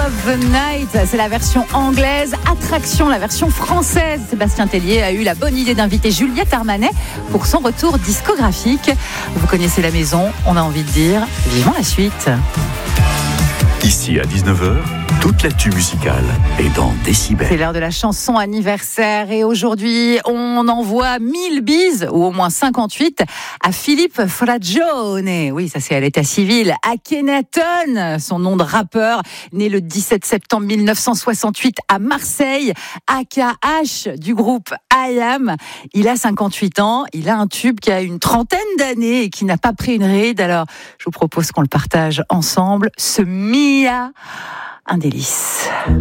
Love Night, c'est la version anglaise. Attraction, la version française. Sébastien Tellier a eu la bonne idée d'inviter Juliette Armanet pour son retour discographique. Vous connaissez la maison, on a envie de dire vivons la suite. Ici à 19h, toute l'actu musicale est dans Décibel. C'est l'heure de la chanson anniversaire et aujourd'hui, on envoie 1000 bises, ou au moins 58, à Philippe Fragione. Oui, ça c'est à l'état civil. Akhenaton, son nom de rappeur, né le 17 septembre 1968 à Marseille. AKH du groupe I Am. Il a 58 ans, il a un tube qui a une trentaine d'années et qui n'a pas pris une ride. Alors, je vous propose qu'on le partage ensemble. Ce Mia, un délice.